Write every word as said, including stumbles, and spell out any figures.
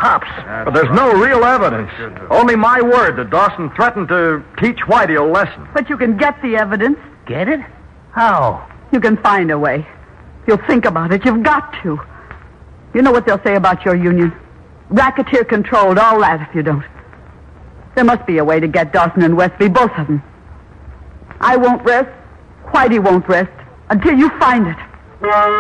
cops. But there's no real evidence. Only my word that Dawson threatened to teach Whitey a lesson. But you can get the evidence. Get it? How? You can find a way. You'll think about it. You've got to. You know what they'll say about your union. Racketeer controlled, all that if you don't. There must be a way to get Dawson and Westby, both of them. I won't rest. Whitey won't rest until you find it.